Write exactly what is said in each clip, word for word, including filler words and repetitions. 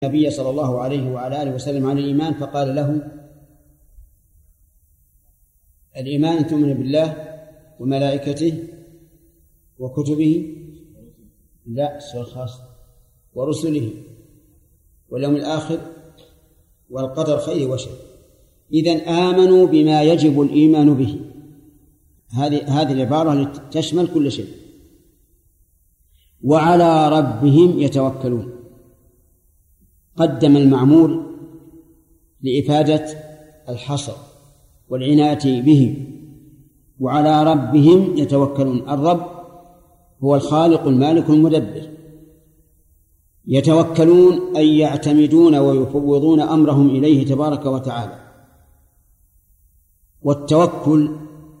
النبي صلى الله عليه وعلى آله وسلم عن الإيمان فقال له: الإيمان أن تؤمن بالله وملائكته وكتبه لا السؤال خاص ورسله واليوم الآخر والقدر خيره وشره. إذن آمنوا بما يجب الإيمان به. هذه هذه العبارة تشمل كل شيء. وعلى ربهم يتوكلون. قدم المعمول لإفادة الحصر والعناية به. وعلى ربهم يتوكلون. الرب هو الخالق المالك المدبر. يتوكلون أي يعتمدون ويفوضون أمرهم إليه تبارك وتعالى. والتوكل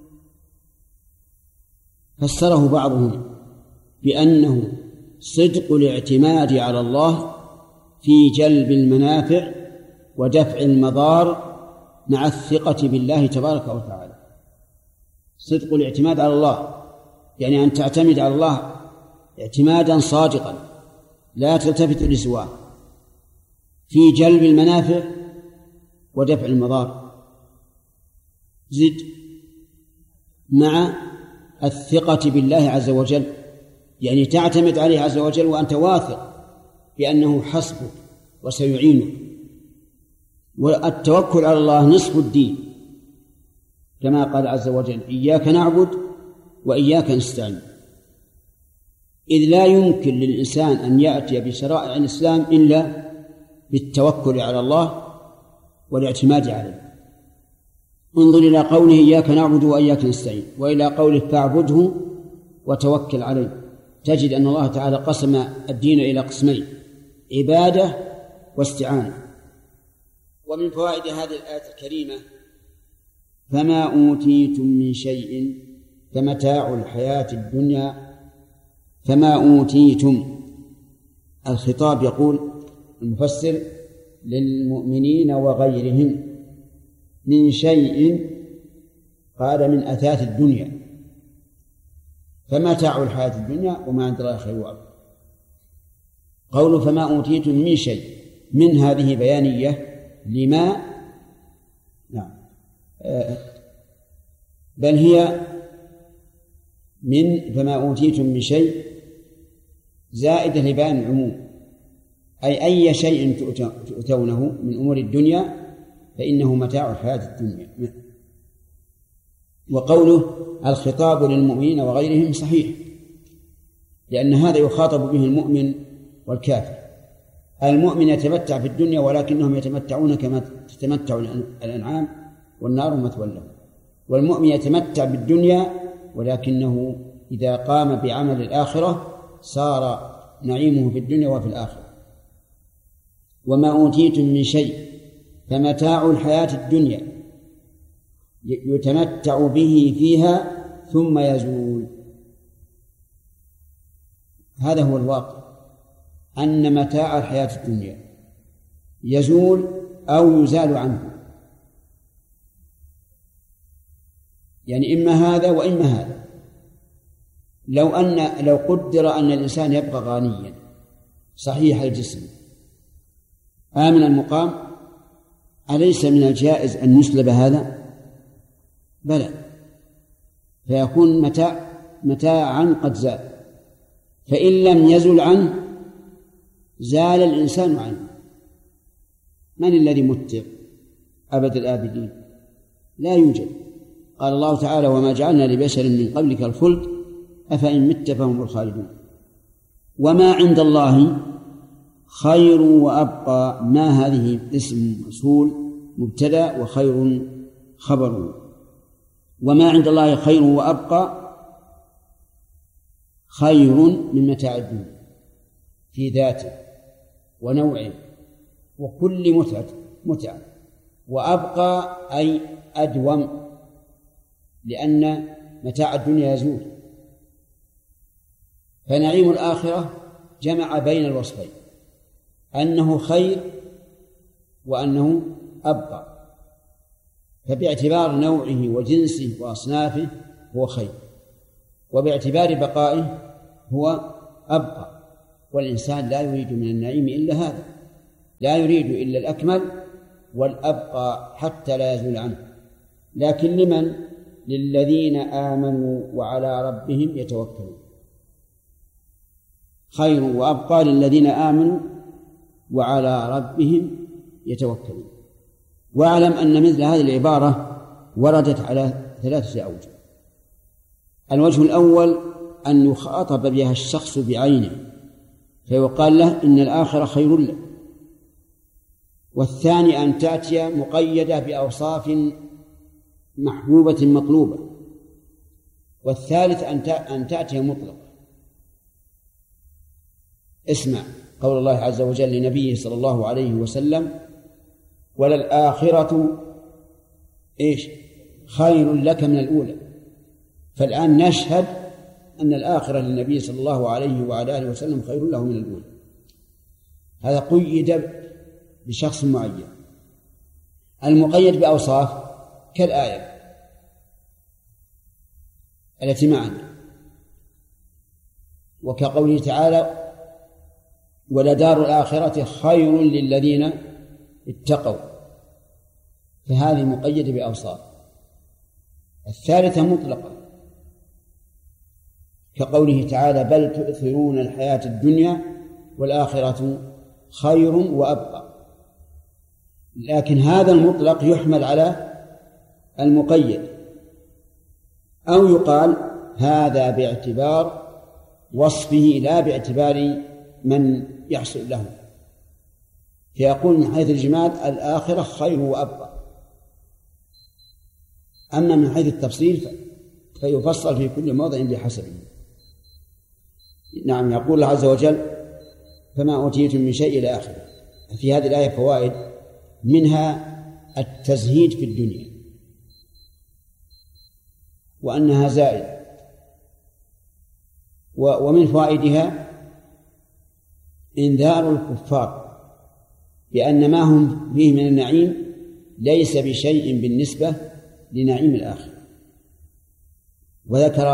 فسره بعضهم بأنه صدق الاعتماد على الله في جلب المنافع ودفع المضار مع الثقة بالله تبارك وتعالى. صدق الاعتماد على الله يعني أن تعتمد على الله اعتمادا صادقا لا تلتفت لسواه في جلب المنافع ودفع المضار. زد مع الثقة بالله عز وجل يعني تعتمد عليه عز وجل وأنت واثق بأنه حسبك وسيعينك. والتوكل على الله نصف الدين كما قال عز وجل: إياك نعبد وإياك نستعين. إذ لا يمكن للإنسان أن يأتي بشرائع الإسلام إلا بالتوكل على الله والاعتماد عليه. انظر إلى قوله: إياك نعبد وإياك نستعين، وإلى قوله: فاعبده وتوكل عليه. تجد أن الله تعالى قسم الدين إلى قسمين: عبادة واستعانة. ومن فوائد هذه الآية الكريمة: فما أوتيتم من شيء فمتاع الحياة الدنيا. فما أوتيتم، الخطاب يقول المفسر للمؤمنين وغيرهم، من شيء قال من أثاث الدنيا. فمتاع الحياة الدنيا وما عند الله خير وأبقى. قوله فما أوتيتم من شيء، من هذه بيانية لما نعم بل هي من فما أوتيتم من شيء زائدة لبيان العموم، أي أي شيء تؤتونه من أمور الدنيا فإنه متاع الحياة الدنيا. وقوله الخطاب للمؤمنين وغيرهم صحيح، لأن هذا يخاطب به المؤمن والكافر. المؤمن يتمتع في الدنيا ولكنهم يتمتعون كما تتمتع الأنعام والنار مثوى لهم، والمؤمن يتمتع بالدنيا ولكنه إذا قام بعمل الآخرة صار نعيمه في الدنيا وفي الآخرة. وما أوتيتم من شيء فمتاع الحياة الدنيا يتمتع به فيها ثم يزول. هذا هو الواقع، أن متاع الحياة الدنيا يزول أو يزال عنه، يعني إما هذا وإما هذا. لو أن لو قدر أن الإنسان يبقى غنيا صحيح الجسم آمن المقام، أليس من الجائز أن يسلب هذا؟ بلى، فيكون متاع متاعا قد زال. فإن لم يزل عنه زال الإنسان عنه. من الذي متع أبد الآبدين؟ لا يوجد. قال الله تعالى: وما جعلنا لبشر من قبلك الخلد أفإن مت فهم الخالدون. وما عند الله خير وأبقى. ما هذه اسم موصول مبتدأ وخير خبر. وما عند الله خير وأبقى خير من متاع الدنيا في ذاته ونوعه وكل متعة متعة، وأبقى أي أدوم، لأن متاع الدنيا يزول. فنعيم الآخرة جمع بين الوصفين، أنه خير وأنه أبقى، فباعتبار نوعه وجنسه وأصنافه هو خير، وباعتبار بقائه هو أبقى. والإنسان لا يريد من النعيم إلا هذا. لا يريد إلا الأكمل والأبقى حتى لا يزول عنه. لكن لمن؟ للذين آمنوا وعلى ربهم يتوكلون. خير وأبقى للذين آمنوا وعلى ربهم يتوكلون. واعلم أن مثل هذه العبارة وردت على ثلاثة أوجه. الوجه الأول أن يخاطب بها الشخص بعينه فيقال له إن الآخرة خير لك. والثاني أن تأتي مقيدة بأوصاف محبوبة مطلوبة. والثالث أن تأتي مطلقة. اسمع قول الله عز وجل لنبيه صلى الله عليه وسلم: وللآخرة إيش خير لك من الأولى. فالآن نشهد أن الآخرة للنبي صلى الله عليه وعلى آله وسلم خير له من الأولى. هذا قيد بشخص معين. المقيد بأوصاف كالآية التي معنا، وكقوله تعالى: ولدار الآخرة خير للذين اتقوا. فهذه مقيدة بأوصاف. الثالثة مطلقة كقوله تعالى: بل تؤثرون الحياة الدنيا والآخرة خير وأبقى. لكن هذا المطلق يحمل على المقيد، أو يقال هذا باعتبار وصفه لا باعتبار من يحصل له، فيقول من حيث الجمال الآخرة خير وأبقى. أما من حيث التفصيل فيفصل في كل موضع بحسبه. نعم، يقول الله عز وجل: فما أوتيتم من شيء إلى آخره. في هذه الآية فوائد، منها التزهيد في الدنيا وأنها زائدة، ومن فوائدها إنذار الكفار بأن ما هم فيه من النعيم ليس بشيء بالنسبة لنعيم الآخرة. وذكر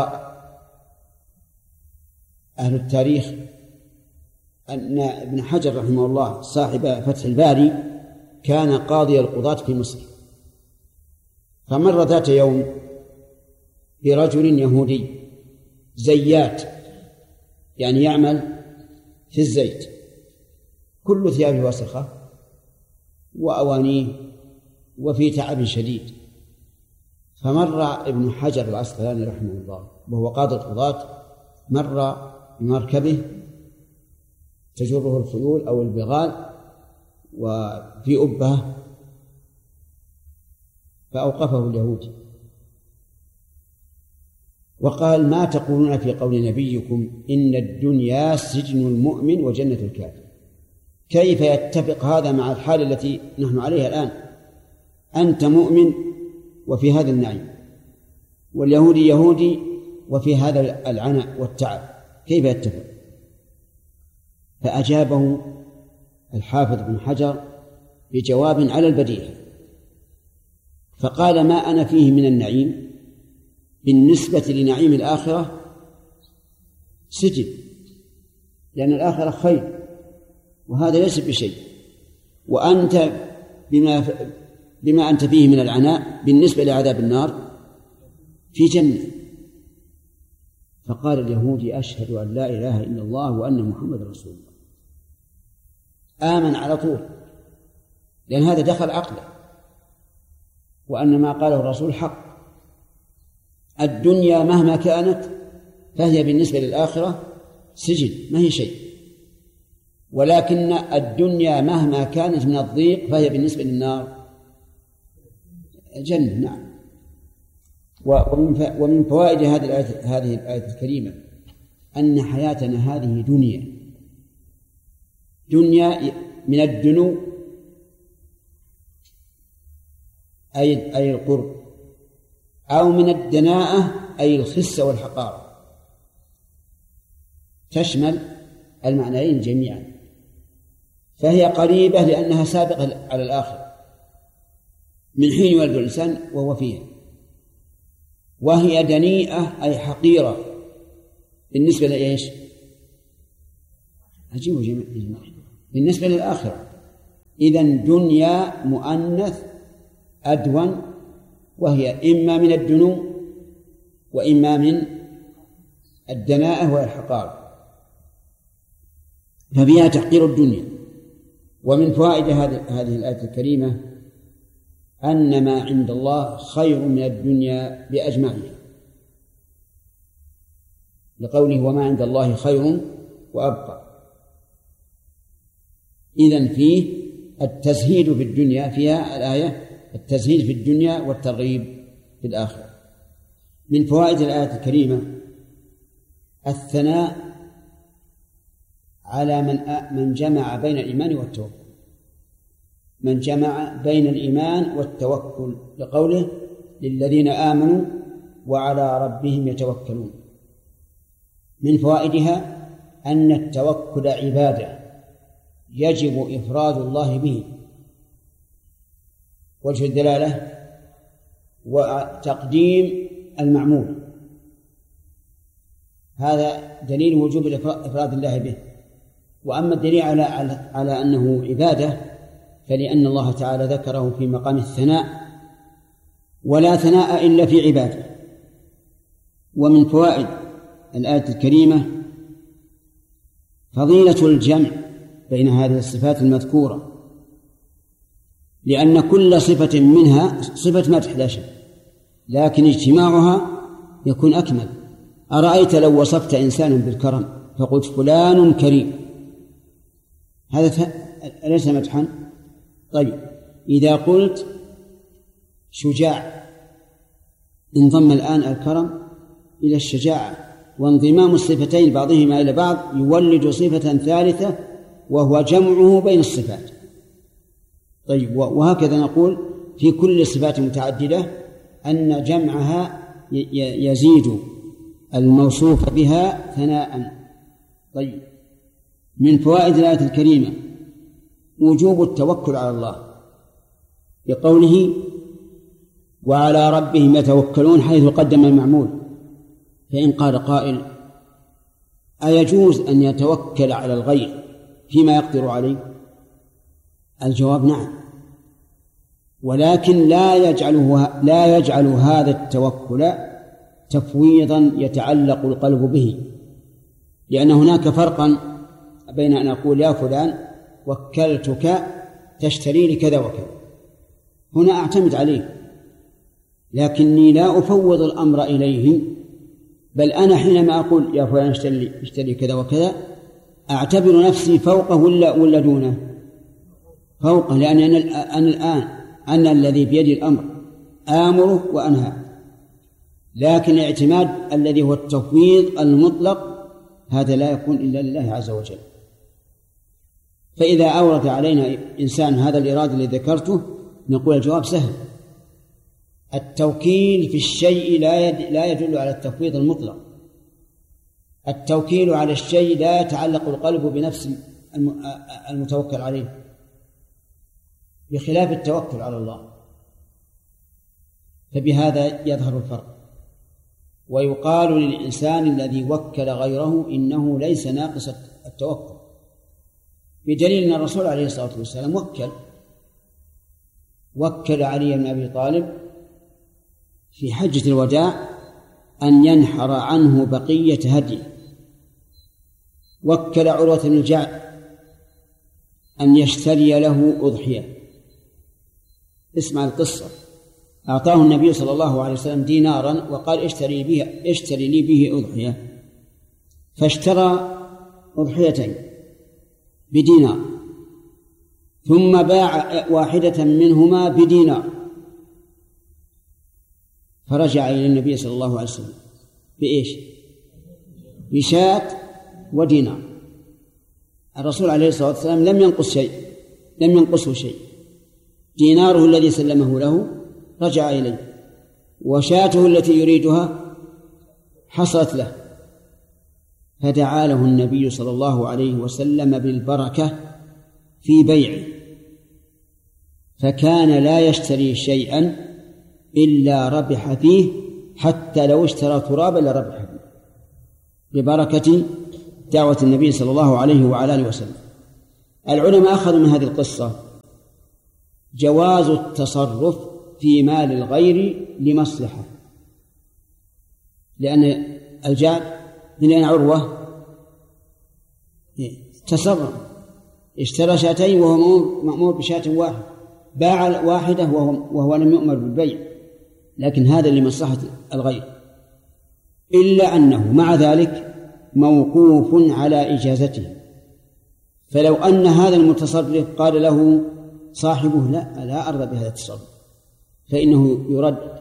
أهل التاريخ أن ابن حجر رحمه الله صاحب فتح الباري كان قاضي القضاة في مصر، فمر ذات يوم برجل يهودي زيات، يعني يعمل في الزيت، كل ثيابه وسخة وأوانيه وفي تعب شديد. فمر ابن حجر العسقلاني رحمه الله وهو قاضي القضاة، مر بمركبه تجره الخيول أو البغال وفي أبه، فأوقفه اليهودي وقال: ما تقولون في قول نبيكم إن الدنيا سجن المؤمن وجنة الكافر؟ كيف يتفق هذا مع الحال التي نحن عليها الآن؟ أنت مؤمن وفي هذا النعيم، واليهودي يهودي وفي هذا العناء والتعب، كيف يتفق؟ فأجابه الحافظ بن حجر بجواب على البديهة، فقال: ما أنا فيه من النعيم بالنسبة لنعيم الآخرة سجن، لأن الآخرة خير وهذا ليس بشيء، وأنت بما, بما أنت فيه من العناء بالنسبة لعذاب النار في جنة. فقال اليهودي: أشهد أن لا إله إلا الله وأن محمد رسول الله. آمن على طول، لأن هذا دخل عقله، وأن ما قاله الرسول حق. الدنيا مهما كانت فهي بالنسبة للآخرة سجن، ما هي شيء، ولكن الدنيا مهما كانت من الضيق فهي بالنسبة للنار الجنة. نعم. ومن فوائد هذه الآية هذه الآية الكريمة أن حياتنا هذه دنيا دنيا من الدنو أي أي القرب، أو من الدناءة أي الخسة والحقارة، تشمل المعنيين جميعا. فهي قريبة لأنها سابقة على الآخر من حين يولد الإنسان وهو فيها، وهي دنيئة أي حقيرة بالنسبة لإيش؟ عجيب جميع بالنسبة للآخرة. إذن دنيا مؤنث أدون، وهي إما من الدنو وإما من الدناءة والحقار، ففيها تحقير الدنيا. ومن فوائد هذه الآية الكريمة أن ما عند الله خير من الدنيا بأجمعها، لقوله وما عند الله خير وأبقى. إذن فيه التزهيد في الدنيا، فيها الآية التزهيد في الدنيا والترغيب في الآخرة. من فوائد الآية الكريمة الثناء على من من جمع بين الإيمان والتوكل، من جمع بين الإيمان والتوكل، لقوله للذين آمنوا وعلى ربهم يتوكلون. من فوائدها أن التوكل عبادة يجب إفراد الله به، وجه الدلالة وتقديم المعمول، هذا دليل وجوب إفراد الله به. وأما الدليل على على أنه عبادة فلأن الله تعالى ذكره في مقام الثناء، ولا ثناء إلا في عباده. ومن فوائد الآية الكريمة فضيلة الجمع بين هذه الصفات المذكورة، لأن كل صفة منها صفة مدح لا شك، لكن اجتماعها يكون أكمل. أرأيت لو وصفت إنسانا بالكرم فقلت فلان كريم، هذا أليس مدحا؟ طيب إذا قلت شجاع انضم الآن الكرم إلى الشجاعة، وانضمام الصفتين بعضهما إلى بعض يولد صفة ثالثة وهو جمعه بين الصفات. طيب وهكذا نقول في كل صفات متعددة أن جمعها يزيد الموصوف بها ثناء. طيب من فوائد الآية الكريمة وجوب التوكل على الله بقوله وعلى ربهم يتوكلون، حيث قدم المعمول. فإن قال قائل أيجوز أن يتوكل على الغير فيما يقدر عليه؟ الجواب نعم، ولكن لا يجعله لا يجعل هذا التوكل تفويضا يتعلق القلب به، لأن هناك فرقا بين أن أقول يا فلان وكلتك تشتري لي كذا وكذا، هنا أعتمد عليه لكني لا أفوض الأمر إليه، بل أنا حينما أقول يا فلان اشتري, اشتري كذا وكذا أعتبر نفسي فوقه ولا, ولا دونه؟ فوقه، لأن أنا الآن أنا الذي بيدي الأمر آمره وأنهى. لكن الاعتماد الذي هو التفويض المطلق هذا لا يكون إلا لله عز وجل. فإذا أورد علينا إنسان هذا الإرادة الذي ذكرته نقول الجواب سهل، التوكيل في الشيء لا لا يدل على التفويض المطلق. التوكيل على الشيء لا يتعلق القلب بنفس المتوكل عليه، بخلاف التوكل على الله. فبهذا يظهر الفرق. ويقال للإنسان الذي وكل غيره إنه ليس ناقص التوكل، بدليل أن الرسول عليه الصلاة والسلام وكل وكل علي بن أبي طالب في حجة الوداع أن ينحر عنه بقية هدي، وكل عروة بن الجعد أن يشتري له أضحية. اسمع القصة، أعطاه النبي صلى الله عليه وسلم دينارا وقال اشتري به اشتري لي به أضحية، فاشترى أضحيتين بدينار، ثم باع واحدة منهما بدينار، فرجع إلى النبي صلى الله عليه وسلم بإيش؟ بشاة ودينار. الرسول عليه الصلاة والسلام لم ينقص شيء، لم ينقصه شيء، ديناره الذي سلمه له رجع إليه، وشاته التي يريدها حصلت له. فدعا له النبي صلى الله عليه وسلم بالبركة في بيعه، فكان لا يشتري شيئا إلا ربح فيه، حتى لو اشترى ترابا لربح فيه، ببركة دعوة النبي صلى الله عليه وعلى آله وسلم. العلماء أخذوا من هذه القصة جواز التصرف في مال الغير لمصلحة، لأن الجاد من عروة تصرف، اشترى شاتين وهو مأمور بشاة واحد، باع واحدة وهو, وهو لم يؤمر بالبيع، لكن هذا لمصلحة الغير، إلا أنه مع ذلك موقوف على إجازته. فلو أن هذا المتصرف قال له صاحبه لا لا أرضى بهذا التصرف فإنه يرد.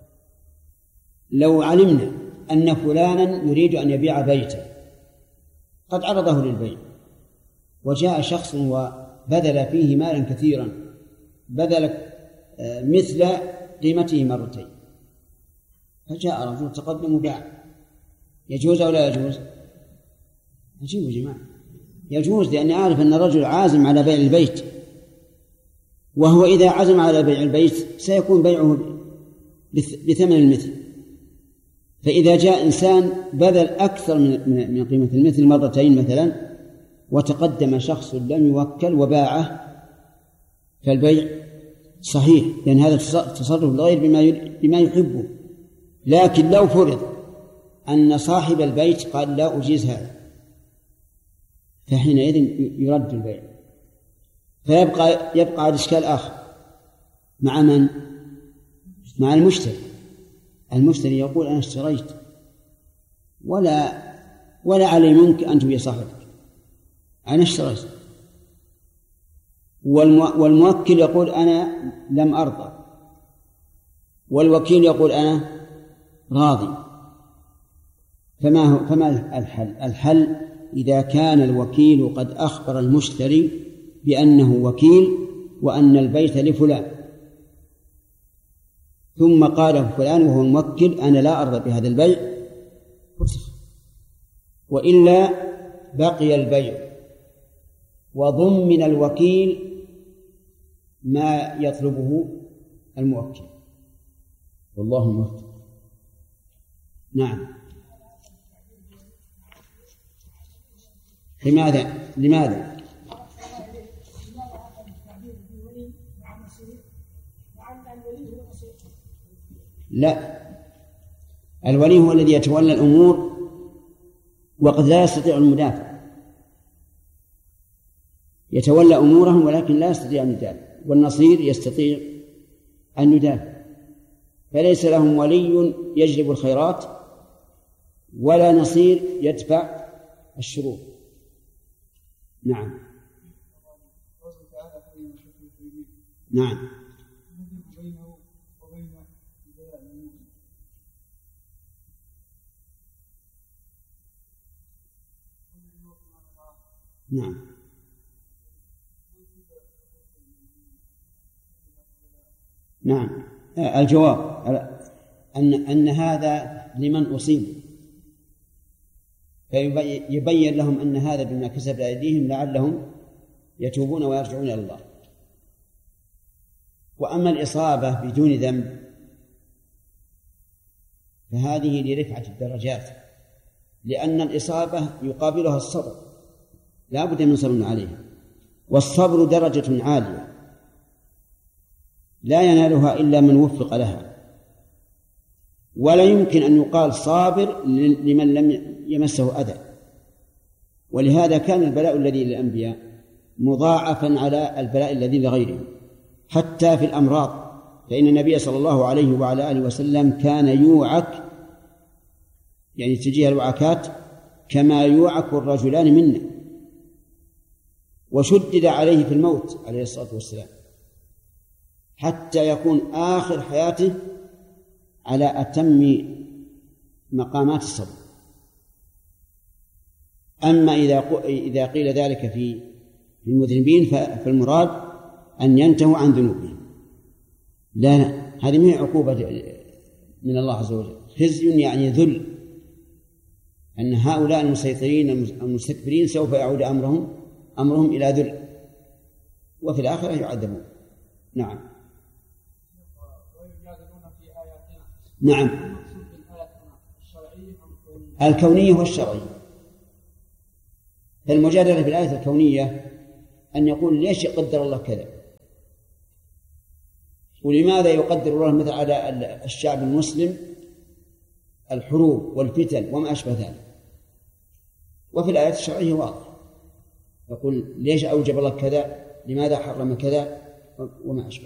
لو علمنا أن فلانا يريد أن يبيع بيته قد عرضه للبيع وجاء شخص وبذل فيه مالا كثيرا، بذل مثل قيمته مرتين، فجاء رجل تقدم وباع، يجوز أو لا يجوز؟ عجيب يا جماعة، يجوز، لأني أعرف أن الرجل عازم على بيع البيت، وهو إذا عزم على بيع البيت سيكون بيعه بثمن المثل. فإذا جاء إنسان بذل أكثر من من قيمة المثل مرتين مثلا وتقدم شخص لم يوكل وباعه فالبيع صحيح، لأن هذا تصرف الغير بما بما يحبه. لكن لو فرض أن صاحب البيت قال لا أجيز هذا فحينئذ يرد البيع، فيبقى يبقى الإشكال آخر مع من؟ مع المشتري. المشتري يقول أنا اشتريت ولا ولا علي منك أن تبيع صاحبك، أنا اشتريت، والموكل يقول أنا لم أرضى، والوكيل يقول أنا راضي. فما هو فما الحل؟ الحل إذا كان الوكيل قد أخبر المشتري بأنه وكيل وأن البيت لفلان، ثم قال فلان وهو الموكل أنا لا أرضى بهذا البيع، وإلا بقي البيع وضمن الوكيل ما يطلبه الموكل، والله الموفق. نعم. لماذا لماذا لا، الولي هو الذي يتولى الأمور وقد لا يستطيع المدافع، يتولى أمورهم ولكن لا يستطيع أن يدافع، والنصير يستطيع أن يدافع، فليس لهم ولي يجلب الخيرات ولا نصير يدفع الشرور. نعم. نعم. نعم. نعم. الجواب أن أن هذا لمن أصيب، فيبين لهم أن هذا بما كسب أيديهم لعلهم يتوبون ويرجعون إلى الله. وأما الإصابة بدون ذنب فهذه لرفعة الدرجات، لأن الإصابة يقابلها الصبر، لا بد من صبر عليها، والصبر درجة عالية لا ينالها إلا من وفق لها، ولا يمكن أن يقال صابر لمن لم يمسه أذى. ولهذا كان البلاء الذي للأنبياء مضاعفا على البلاء الذي لغيرهم، حتى في الأمراض، فإن النبي صلى الله عليه وعلى آله وسلم كان يوعك، يعني تجيه الوعكات كما يوعك الرجلان منا، وشدد عليه في الموت عليه الصلاة والسلام حتى يكون آخر حياته على أتم مقامات الصبر. أما إذا إذا قيل ذلك في المذنبين فالمراد أن ينتهوا عن ذنوبهم. لا لا، هذه من عقوبة من الله عز وجل، خزي يعني ذل، أن هؤلاء المسيطرين المستكبرين سوف يعود أمرهم أمرهم إلى ذل، وفي الآخرة يعذبون. نعم. نعم. الكونية والشرعية. فالمجادلة في الآية الكونية أن يقول ليش قدر الله كذا، ولماذا يقدر الله مثل على الشعب المسلم الحروب والفتن وما أشبه ذلك؟ وفي الآيات الشرعية واضح، يقول ليش أوجب الله كذا، لماذا حرم كذا وما أشبه.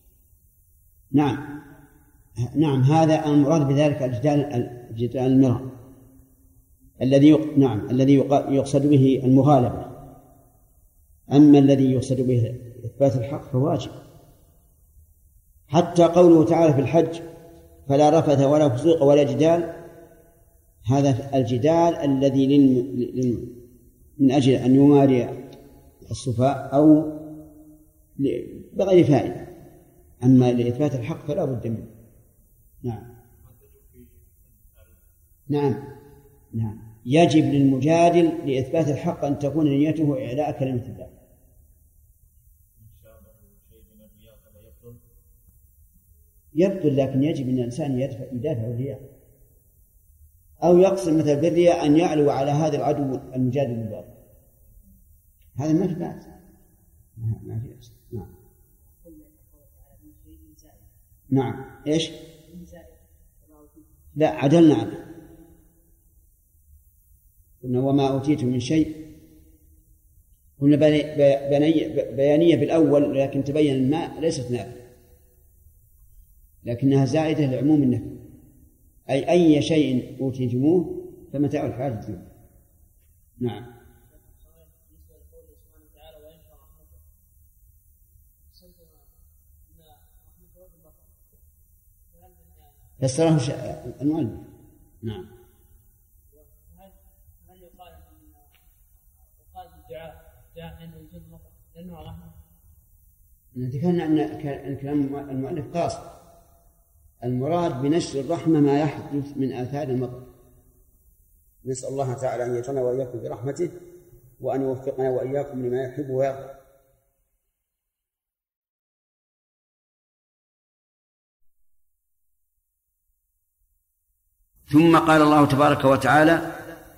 نعم نعم هذا المراد بذلك الجدال الجدال المرأة الذي نعم الذي يقصد به المغالبة. أما الذي يقصد به إثبات الحق فواجب. حتى قوله تعالى في الحج فلا رفث ولا فسوق ولا جدال، هذا الجدال الذي للم... من أجل أن يماري السفهاء أو بغير فائدة. أما لإثبات الحق فلا بد منه. نعم نعم نعم يجب للمجادل لإثبات الحق أن تكون نيته إعلاء كلمة الله. يبطل، لكن يجب أن الإنسان يدافع الرياء أو يقصد مثل بالرياء أن يعلو على هذا العدو المجادل بالباطل، هذا ما في بأس. ما في بأس. نعم نعم إيش؟ لا عدلنا عنه، قلنا وما أوتيتم من شيء، قلنا بيانية بالأول لكن تبين الماء ليست نافذة، لكنها زائدة لعموم النفي، أي أي شيء أوتيتموه فمتاع الحياة الدنيا. نعم فسره المؤلف. نعم هل يقال يقال الدعاء دعاء انه يجيب المطر لانه رحمه؟ ذكرنا ان كلام المؤلف قاصد، المراد بنشر الرحمه ما يحدث من آثار المطر. نسأل الله تعالى ان يجعلنا واياكم برحمته وان يوفقنا واياكم لما يحب ويرضى. ثم قال الله تبارك وتعالى